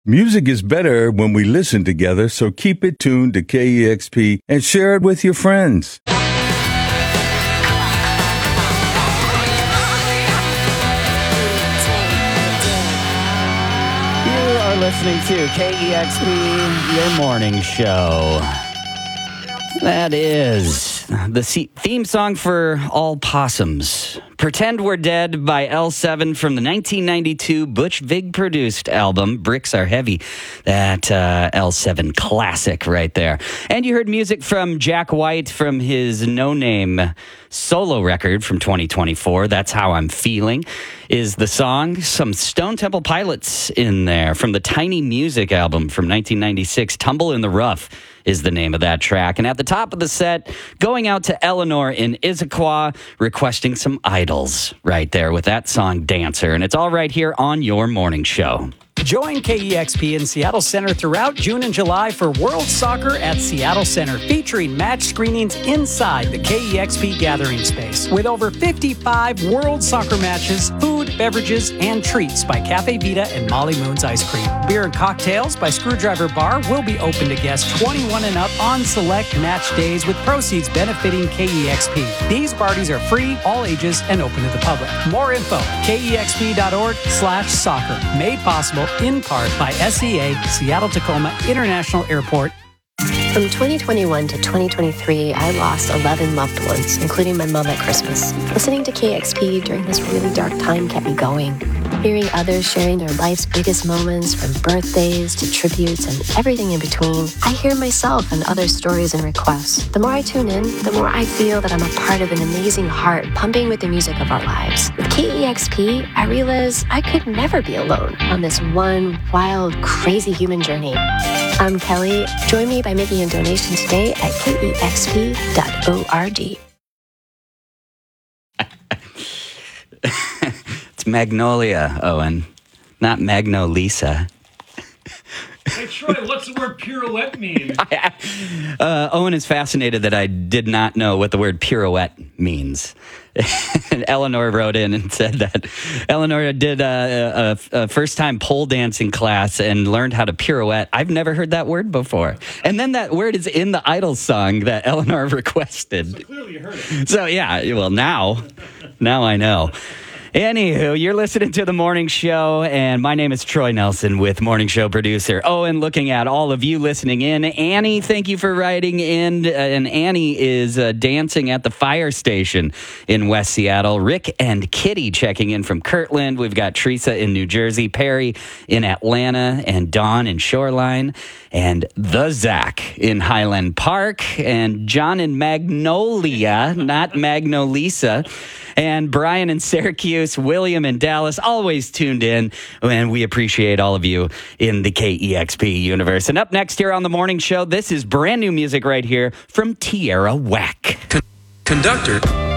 Music is better when we listen together, so keep it tuned to KEXP and share it with your friends. You are listening to KEXP, your morning show. That is the theme song for All Possums. Pretend We're Dead by L7 from the 1992 Butch Vig produced album, Bricks Are Heavy. That L7 classic right there. And you heard music from Jack White from his No Name solo record from 2024. That's How I'm Feeling is the song. Some Stone Temple Pilots in there from the Tiny Music album from 1996. Tumble in the Rough is the name of that track. And at the top of the set, going out to Eleanor in Issaquah, requesting some Idols right there with that song Dancer. And it's all right here on your morning show. Join KEXP in Seattle Center throughout June and July for World Soccer at Seattle Center, featuring match screenings inside the KEXP gathering space. With over 55 World Soccer matches, food, beverages, and treats by Cafe Vita and Molly Moon's Ice Cream. Beer and cocktails by Screwdriver Bar will be open to guests 21 and up on select match days, with proceeds benefiting KEXP. These parties are free, all ages, and open to the public. More info, kexp.org/soccer. Made possible in part by SEA, Seattle-Tacoma International Airport. From 2021 to 2023, I lost 11 loved ones, including my mom at Christmas. Listening to KEXP during this really dark time kept me going. Hearing others sharing their life's biggest moments, from birthdays to tributes and everything in between, I hear myself and other stories and requests. The more I tune in, the more I feel that I'm a part of an amazing heart pumping with the music of our lives. With KEXP, I realize I could never be alone on this one wild, crazy human journey. I'm Kelly. Join me by making a donation today at kexp.org. It's Magnolia, Owen, not Magnolisa. Hey, Troy, what's the word pirouette mean? Owen is fascinated that I did not know what the word pirouette means. And Eleanor wrote in and said that Eleanor did a first-time pole dancing class and learned how to pirouette. I've never heard that word before. And then that word is in the Idols song that Eleanor requested. So clearly you heard it. So, yeah, well, now I know. Anywho, you're listening to The Morning Show, and my name is Troy Nelson with Morning Show producer Owen, looking at all of you listening in. Annie, thank you for writing in, and Annie is dancing at the fire station in West Seattle. Rick and Kitty checking in from Kirtland. We've got Teresa in New Jersey, Perry in Atlanta, and Dawn in Shoreline, and the Zach in Highland Park, and John in Magnolia, not Magnolisa, and Brian in Syracuse, William in Dallas, always tuned in, and we appreciate all of you in the KEXP universe. And up next here on The Morning Show, this is brand new music right here from Tierra Whack. Conductor